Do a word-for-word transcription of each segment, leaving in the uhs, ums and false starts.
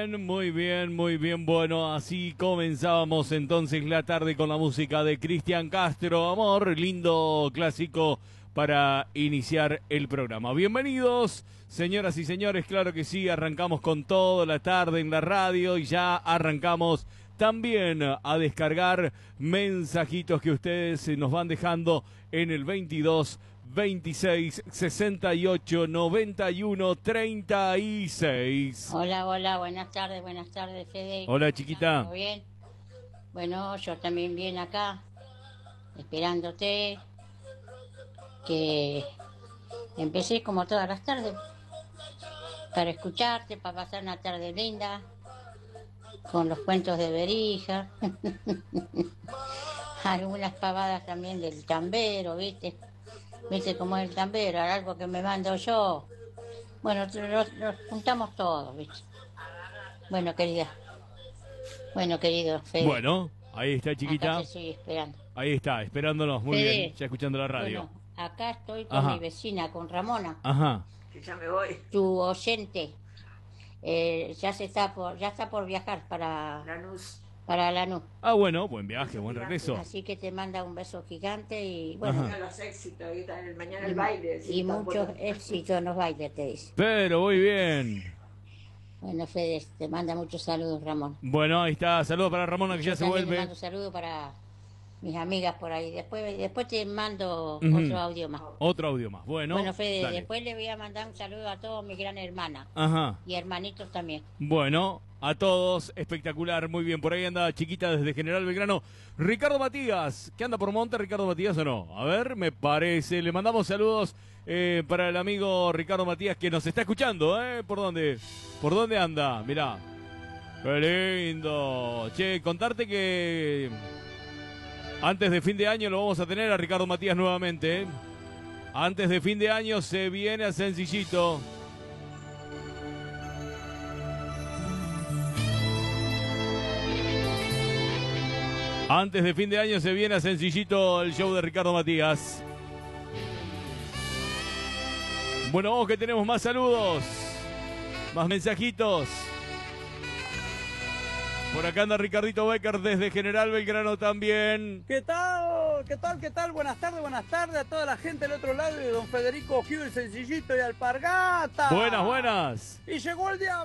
bien, muy bien, muy bien. Bueno, así comenzábamos entonces la tarde con la música de Cristian Castro. Amor, lindo clásico para iniciar el programa. Bienvenidos, señoras y señores, claro que sí, arrancamos con todo la tarde en la radio y ya arrancamos también a descargar mensajitos que ustedes nos van dejando en el veintidós veintiséis sesenta y ocho noventa y uno treinta y seis. Hola, hola, buenas tardes, buenas tardes, Fede. Hola, chiquita. ¿Todo bien? Bueno, yo también bien acá, esperándote, que empecé como todas las tardes, para escucharte, para pasar una tarde linda, con los cuentos de Berija, algunas pavadas también del tambero, ¿viste? ¿Viste cómo es el tambero? Algo que me mando yo. Bueno, nos, nos juntamos todos, ¿viste? Bueno, querida. Bueno, querido Fede. Bueno, ahí está, chiquita. Acá te estoy esperando. Ahí está, esperándonos, muy Fede, bien, ya escuchando la radio. Bueno, acá estoy con Ajá. mi vecina, con Ramona. Ajá. Que ya me voy. Tu oyente. Eh, ya se está por, ya está por viajar para Lanús. para Lanús. Ah, bueno, buen viaje, buen regreso. Así que te manda un beso gigante y bueno, Ajá. Mañana los éxitos, ahorita en el- mañana el baile. sí, y está muchos bueno. éxitos en los bailes, te dice. Pero muy bien. Bueno, Fede, te manda muchos saludos, Ramón. Bueno, ahí está, saludos para Ramona que Yo ya se también le vuelve. mando saludos para mis amigas por ahí. Después después te mando Ujú. otro audio más. Otro audio más. Bueno, Bueno, Fede, dale. después le voy a mandar un saludo a todos mis gran hermanas Ajá. y hermanitos también. Bueno, a todos, espectacular, muy bien. Por ahí anda chiquita desde General Belgrano. Ricardo Matías, ¿qué anda por monte Ricardo Matías o no? A ver, me parece. Le mandamos saludos eh, para el amigo Ricardo Matías que nos está escuchando, ¿eh? ¿Por dónde? ¿Por dónde anda? Mirá. Qué lindo. Che, contarte que antes de fin de año lo vamos a tener a Ricardo Matías nuevamente, ¿eh? Antes de fin de año se viene a Sencillito. Antes de fin de año se viene a Sencillito el show de Ricardo Matías. Bueno, vamos que tenemos más saludos, más mensajitos. Por acá anda Ricardito Becker desde General Belgrano también. ¿Qué tal? ¿Qué tal? ¿Qué tal? Buenas tardes, buenas tardes a toda la gente del otro lado de don Federico Gil, Sencillito y Alpargata. Buenas, buenas. Y llegó el día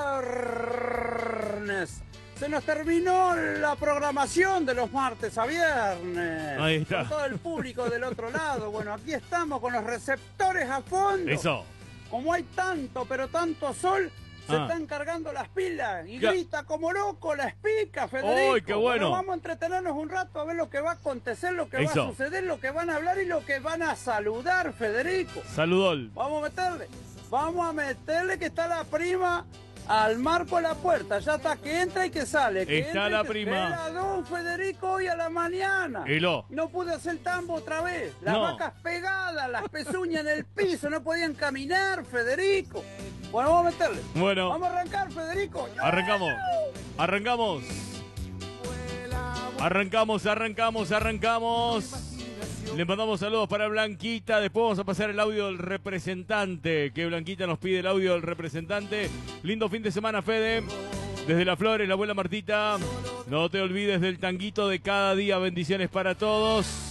viernes. Se nos terminó la programación de los martes a viernes. Ahí está. Con todo el público del otro lado. Bueno, aquí estamos con los receptores a fondo. Eso. Como hay tanto, pero tanto sol, se Ah. están cargando las pilas y Ya. grita como loco la espica, Federico. ¡Ay, qué bueno! Vamos a entretenernos un rato a ver lo que va a acontecer, lo que va Eso. a suceder, lo que van a hablar y lo que van a saludar, Federico. Saludol. Vamos a meterle, vamos a meterle que está la prima al marco de la puerta, ya está que entra y que sale. Que Está entra y la que- prima. Era don Federico hoy a la mañana. Hello. No pude hacer tambo otra vez. Las No. vacas pegadas, las pezuñas en el piso, no podían caminar, Federico. Bueno, vamos a meterle. Bueno, Vamos a arrancar, Federico. arrancamos. Arrancamos. Arrancamos, arrancamos, arrancamos. Le mandamos saludos para Blanquita. Después vamos a pasar el audio del representante. Que Blanquita nos pide el audio del representante. Lindo fin de semana, Fede. Desde Las Flores, la abuela Martita. No te olvides del tanguito de cada día. Bendiciones para todos.